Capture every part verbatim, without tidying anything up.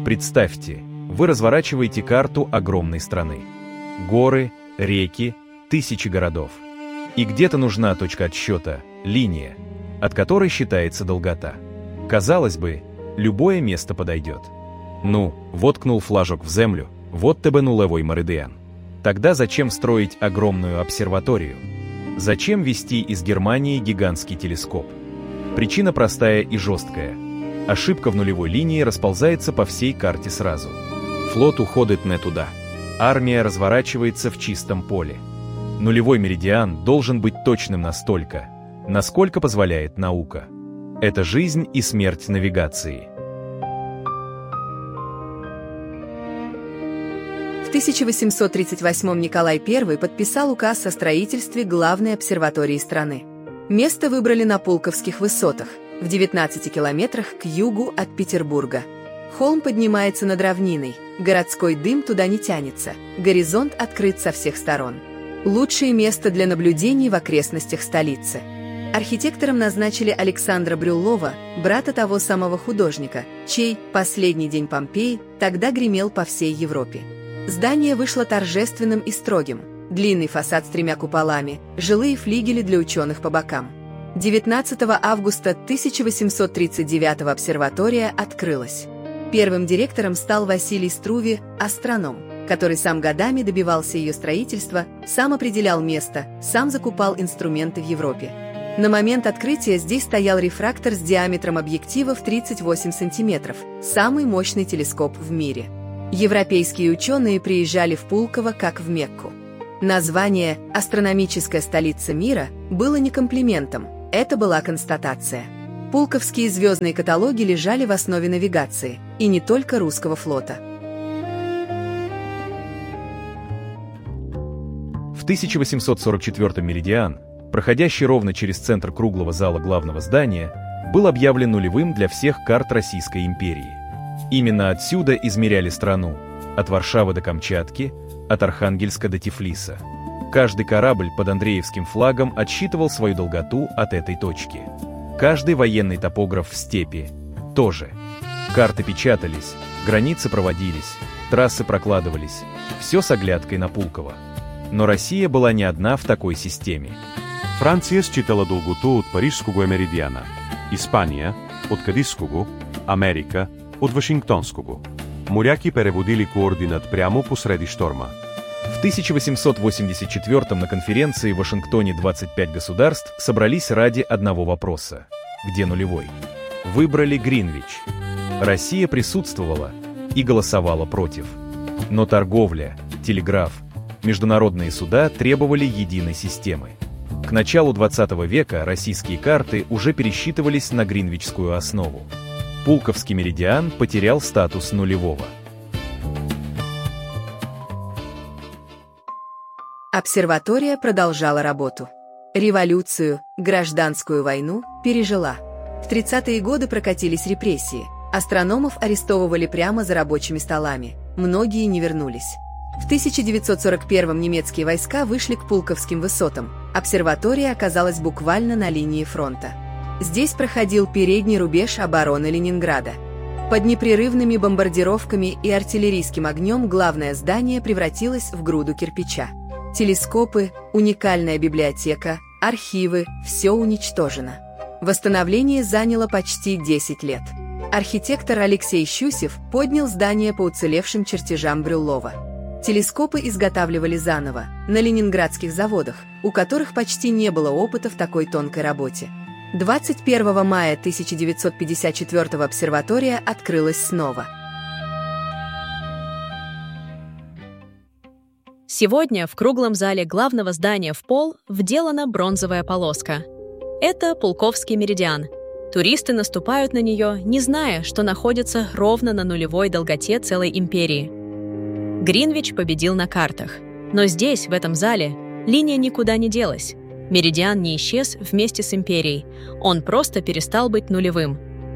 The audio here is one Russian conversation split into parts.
Представьте, вы разворачиваете карту огромной страны. Горы, реки, тысячи городов. И где-то нужна точка отсчета, линия, от которой считается долгота. Казалось бы, любое место подойдет. Ну, воткнул флажок в землю, вот тебе нулевой меридиан. Тогда зачем строить огромную обсерваторию? Зачем везти из Германии гигантский телескоп? Причина простая и жесткая. Ошибка в нулевой линии расползается по всей карте сразу. Флот уходит не туда. Армия разворачивается в чистом поле. Нулевой меридиан должен быть точным настолько, насколько позволяет наука. Это жизнь и смерть навигации. В тысяча восемьсот тридцать восьмом Николай Первый подписал указ о строительстве главной обсерватории страны. Место выбрали на Пулковских высотах, в девятнадцати километрах к югу от Петербурга. Холм поднимается над равниной, городской дым туда не тянется, горизонт открыт со всех сторон. Лучшее место для наблюдений в окрестностях столицы. Архитектором назначили Александра Брюллова, брата того самого художника, чей «Последний день Помпеи» тогда гремел по всей Европе. Здание вышло торжественным и строгим. Длинный фасад с тремя куполами, жилые флигели для ученых по бокам. девятнадцатого августа тысяча восемьсот тридцать девятого обсерватория открылась. Первым директором стал Василий Струве, астроном, который сам годами добивался ее строительства, сам определял место, сам закупал инструменты в Европе. На момент открытия здесь стоял рефрактор с диаметром объектива в тридцать восемь сантиметров, самый мощный телескоп в мире. Европейские ученые приезжали в Пулково как в Мекку. Название «Астрономическая столица мира» было не комплиментом, это была констатация. Пулковские звездные каталоги лежали в основе навигации, и не только русского флота. В тысяча восемьсот сорок четвёртом меридиан, проходящий ровно через центр круглого зала главного здания, был объявлен нулевым для всех карт Российской империи. Именно отсюда измеряли страну, от Варшавы до Камчатки, от Архангельска до Тифлиса. Каждый корабль под Андреевским флагом отсчитывал свою долготу от этой точки. Каждый военный топограф в степи тоже. Карты печатались, границы проводились, трассы прокладывались. Все с оглядкой на Пулково. Но Россия была не одна в такой системе. Франция считала долготу от Парижского меридиана, Испания – от Кадисского, Америка – от Вашингтонского. Моряки переводили координат прямо посреди шторма. В тысяча восемьсот восемьдесят четвёртом на конференции в Вашингтоне двадцать пять государств собрались ради одного вопроса – где нулевой? Выбрали Гринвич. Россия присутствовала и голосовала против. Но торговля, телеграф, международные суда требовали единой системы. К началу двадцатого века российские карты уже пересчитывались на гринвичскую основу. Пулковский меридиан потерял статус нулевого. Обсерватория продолжала работу. Революцию, гражданскую войну пережила. В тридцатые годы прокатились репрессии. Астрономов арестовывали прямо за рабочими столами. Многие не вернулись. В тысяча девятьсот сорок первом немецкие войска вышли к Пулковским высотам. Обсерватория оказалась буквально на линии фронта. Здесь проходил передний рубеж обороны Ленинграда. Под непрерывными бомбардировками и артиллерийским огнем главное здание превратилось в груду кирпича. Телескопы, уникальная библиотека, архивы – все уничтожено. Восстановление заняло почти десять лет. Архитектор Алексей Щусев поднял здание по уцелевшим чертежам Брюллова. Телескопы изготавливали заново, на ленинградских заводах, у которых почти не было опыта в такой тонкой работе. двадцать первого мая тысяча девятьсот пятьдесят четвёртого обсерватория открылась снова. Сегодня в круглом зале главного здания в пол вделана бронзовая полоска. Это Пулковский меридиан. Туристы наступают на нее, не зная, что находятся ровно на нулевой долготе целой империи. Гринвич победил на картах. Но здесь, в этом зале, линия никуда не делась. Меридиан не исчез вместе с империей. Он просто перестал быть нулевым.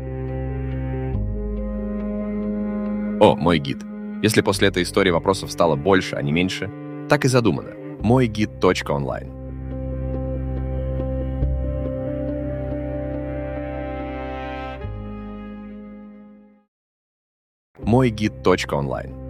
О, мой гид. Если после этой истории вопросов стало больше, а не меньше, так и задумано. мой гид точка онлайн. мой гид точка онлайн.